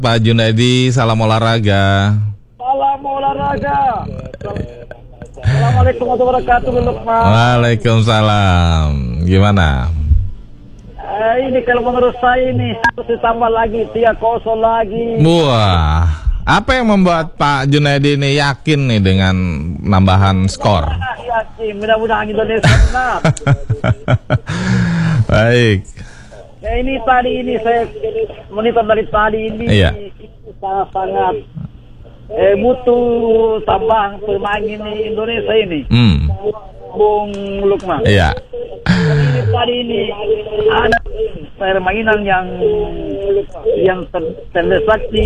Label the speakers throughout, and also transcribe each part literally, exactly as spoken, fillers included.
Speaker 1: Pak Junaidi, salam olahraga.
Speaker 2: Salam olahraga. Assalamualaikum warahmatullahi wabarakatuh, Lukman.
Speaker 1: Waalaikumsalam. Gimana?
Speaker 2: Eh, ini kalau menurut saya ini harus ditambah lagi, tiga kosong lagi.
Speaker 1: Wah, apa yang membuat Pak Junaidi ini yakin nih dengan nambahan skor?
Speaker 2: Yakin, mudah-mudahan Indonesia menang.
Speaker 1: Baik.
Speaker 2: Ya ini tadi ini saya monitor dari tadi ini
Speaker 1: Iya.
Speaker 2: sangat-sangat eh, butuh tambahan pemain ini Indonesia ini.
Speaker 1: Hmm.
Speaker 2: Bung Lukman.
Speaker 1: Iya.
Speaker 2: Ini tadi ini ada permainan yang yang ter, terletak di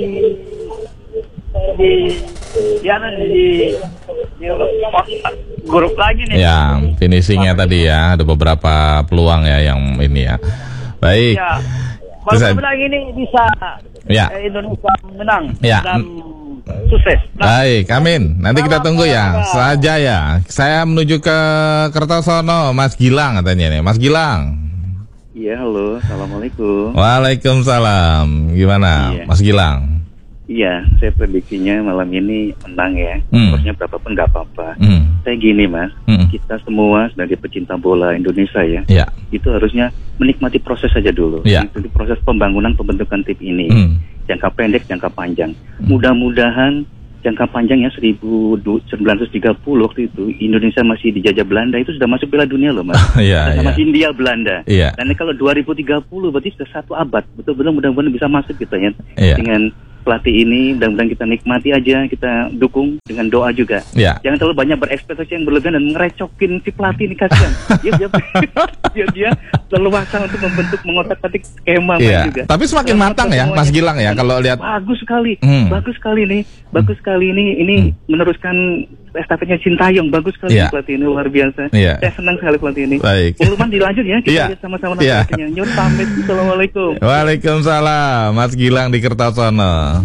Speaker 2: di ya di, di grup lagi nih.
Speaker 1: Ya, finishingnya tadi ya, ada beberapa peluang ya yang ini ya. Baik.
Speaker 2: Ya.
Speaker 1: Terus,
Speaker 2: Kalau menang ini bisa
Speaker 1: ya.
Speaker 2: eh, Indonesia menang
Speaker 1: Ya.
Speaker 2: dan sukses. Nah,
Speaker 1: Baik, amin. Nanti kita tunggu ya. Saja ya. Saya menuju ke Kertosono, Mas Gilang katanya nih. Mas Gilang.
Speaker 3: Iya, halo. Assalamualaikum.
Speaker 1: Waalaikumsalam. Gimana,
Speaker 3: Iya.
Speaker 1: Mas Gilang?
Speaker 3: Iya, saya prediksinya malam ini menang ya.
Speaker 1: Hmm.
Speaker 3: Skornya berapapun nggak apa-apa.
Speaker 1: Hmm.
Speaker 3: Saya gini, Mas.
Speaker 1: Hmm.
Speaker 3: Kita semua sebagai pecinta bola Indonesia ya,
Speaker 1: Ya.
Speaker 3: itu harusnya menikmati proses saja dulu.
Speaker 1: Ya.
Speaker 3: Itu proses pembangunan pembentukan tim ini.
Speaker 1: Hmm.
Speaker 3: Jangka pendek, jangka panjang. Mudah-mudahan jangka panjangnya seribu sembilan ratus tiga puluh waktu itu Indonesia masih dijajah Belanda, itu sudah masuk Piala Dunia loh, Mas.
Speaker 1: Iya,
Speaker 3: Sama
Speaker 1: iya.
Speaker 3: Hindia Belanda.
Speaker 1: Iya.
Speaker 3: Dan kalau dua ribu tiga puluh berarti sudah satu abad. Betul-betul mudah-mudahan bisa masuk gitu ya.
Speaker 1: Iya.
Speaker 3: Dengan pelatih ini, mudah-mudahan kita nikmati aja, kita dukung dengan doa juga.
Speaker 1: Iya.
Speaker 3: Jangan terlalu banyak berekspektasi yang berlebihan dan ngerecokin si pelatih ini, kasihan. dia, dia, dia, dia leluasa untuk membentuk, mengotak-atik skema
Speaker 1: Iya.
Speaker 3: juga.
Speaker 1: Tapi semakin
Speaker 3: Selamat
Speaker 1: matang ya,
Speaker 3: semuanya.
Speaker 1: Mas Gilang ya, kalau lihat.
Speaker 3: Bagus sekali,
Speaker 1: Hmm.
Speaker 3: bagus sekali nih, bagus sekali ini, ini meneruskan estafetnya Sintayong, bagus sekali
Speaker 1: Iya.
Speaker 3: pelatih ini, luar biasa.
Speaker 1: Iya.
Speaker 3: Saya senang sekali pelatih ini.
Speaker 1: Baik.
Speaker 3: Uluman dilanjut ya, kita
Speaker 1: Iya.
Speaker 3: lihat sama-sama
Speaker 1: Iya.
Speaker 3: nantinya. Nyur pamit, assalamualaikum.
Speaker 1: Waalaikumsalam, Mas Gilang di Kertosono.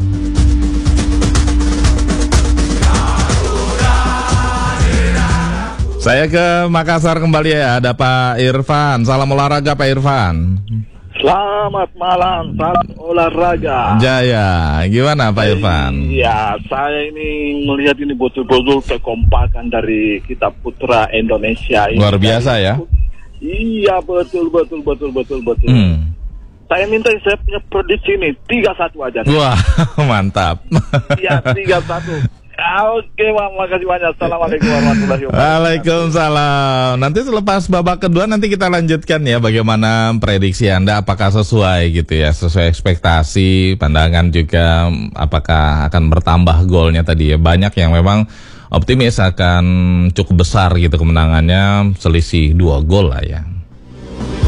Speaker 1: Saya ke Makassar kembali ya, ada Pak Irfan. Salam olahraga Pak Irfan.
Speaker 4: Selamat malam, salam olahraga.
Speaker 1: Jaya, gimana Pak Irfan?
Speaker 4: Iya, saya ini melihat ini betul-betul kekompakan dari kita putra Indonesia ini.
Speaker 1: Luar biasa ya.
Speaker 4: Iya, betul, betul, betul, betul, betul.
Speaker 1: Hmm.
Speaker 4: Saya minta saya punya prediksi ini tiga satu aja.
Speaker 1: Wah, mantap.
Speaker 4: Iya, tiga satu. Oke, Bang, makasih banyak. Assalamualaikum warahmatullahi wabarakatuh.
Speaker 1: Waalaikumsalam. Nanti selepas babak kedua nanti kita lanjutkan ya bagaimana prediksi Anda, apakah sesuai gitu ya, sesuai ekspektasi, pandangan juga apakah akan bertambah golnya tadi ya. Banyak yang memang optimis akan cukup besar gitu kemenangannya, selisih dua gol lah ya.